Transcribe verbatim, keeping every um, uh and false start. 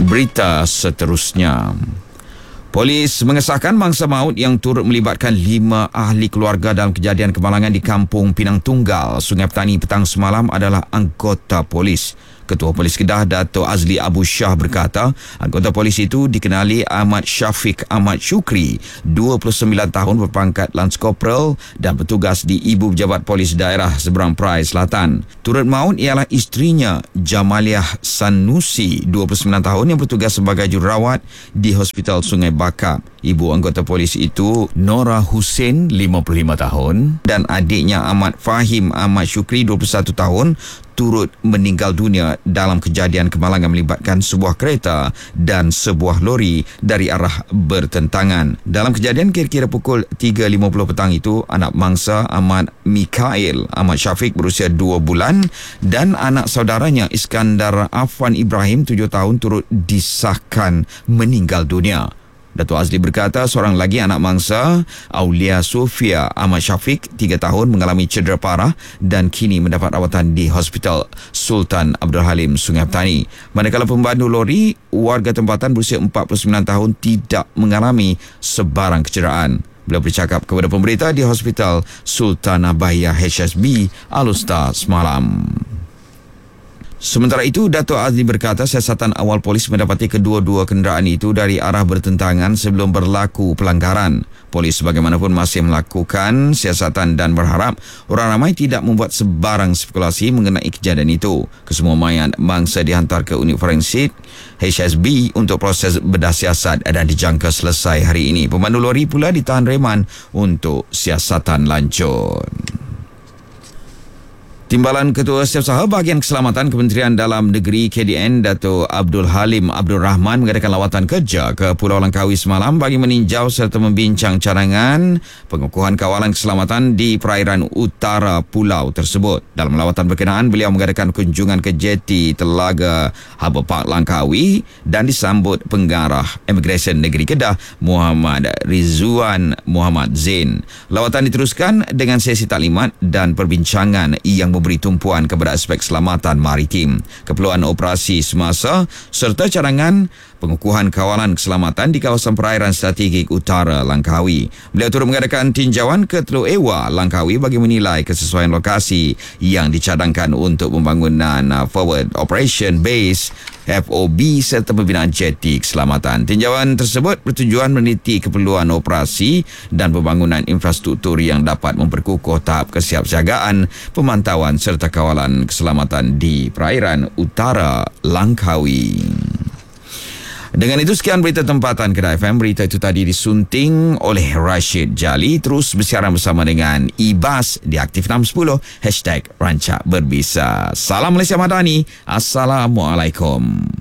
Berita seterusnya. Polis mengesahkan mangsa maut yang turut melibatkan lima ahli keluarga dalam kejadian kemalangan di Kampung Pinang Tunggal, Sungai Petani petang semalam adalah anggota polis. Ketua Polis Kedah, Dato' Azli Abu Shah berkata, anggota polis itu dikenali Ahmad Syafiq Ahmad Syukri, dua puluh sembilan tahun, berpangkat Lance Corporal dan bertugas di Ibu Pejabat Polis Daerah Seberang Perai Selatan. Turut maut ialah isterinya Jamaliah Sanusi, dua puluh sembilan tahun, yang bertugas sebagai jururawat di Hospital Sungai Bakap. Ibu anggota polis itu Nora Hussein, lima puluh lima tahun, dan adiknya Ahmad Fahim Ahmad Syukri, dua puluh satu tahun, turut meninggal dunia dalam kejadian kemalangan melibatkan sebuah kereta dan sebuah lori dari arah bertentangan. Dalam kejadian kira-kira pukul tiga lima puluh petang itu, anak mangsa Ahmad Mikael Ahmad Syafiq berusia dua bulan dan anak saudaranya Iskandar Afwan Ibrahim, tujuh tahun, turut disahkan meninggal dunia. Dato' Azli berkata seorang lagi anak mangsa, Aulia Sofia Ahmad Syafiq, tiga tahun, mengalami cedera parah dan kini mendapat rawatan di Hospital Sultan Abdul Halim, Sungai Petani. Manakala pembantu lori, warga tempatan berusia empat puluh sembilan tahun, tidak mengalami sebarang kecederaan. Beliau bercakap kepada pemberita di Hospital Sultan Abaya H S B Alustar semalam. Sementara itu, Dato' Azli berkata siasatan awal polis mendapati kedua-dua kenderaan itu dari arah bertentangan sebelum berlaku pelanggaran. Polis bagaimanapun masih melakukan siasatan dan berharap orang ramai tidak membuat sebarang spekulasi mengenai kejadian itu. Kesemua mayat mangsa dihantar ke unit forensik H S B untuk proses bedah siasat dan dijangka selesai hari ini. Pemandu lori pula ditahan reman untuk siasatan lanjut. Timbalan Ketua Setiausaha Bahagian Keselamatan Kementerian Dalam Negeri K D N, Dato' Abdul Halim Abdul Rahman, mengadakan lawatan kerja ke Pulau Langkawi semalam bagi meninjau serta membincang cadangan pengukuhan kawalan keselamatan di perairan utara pulau tersebut. Dalam lawatan berkenaan, beliau mengadakan kunjungan ke jeti Telaga Harbour Park Langkawi dan disambut Pengarah Imigresen Negeri Kedah, Muhammad Rizwan Muhammad Zain. Lawatan diteruskan dengan sesi taklimat dan perbincangan yang memberi tumpuan kepada aspek keselamatan maritim, keperluan operasi semasa serta cadangan pengukuhan kawalan keselamatan di kawasan perairan strategik utara Langkawi. Beliau turut mengadakan tinjauan ke Teluk Ewa, Langkawi bagi menilai kesesuaian lokasi yang dicadangkan untuk pembangunan Forward Operation Base F O B serta pembinaan jeti keselamatan. Tinjauan tersebut bertujuan meneliti keperluan operasi dan pembangunan infrastruktur yang dapat memperkukuh tahap kesiapsiagaan, pemantauan serta kawalan keselamatan di perairan utara Langkawi. Dengan itu, sekian berita tempatan Kedah F M. Berita itu tadi disunting oleh Rashid Jali. Terus bersiaran bersama dengan Ibas di Aktif enam sepuluh, hashtag Rancak Berbisa. Salam Malaysia Madani. Assalamualaikum.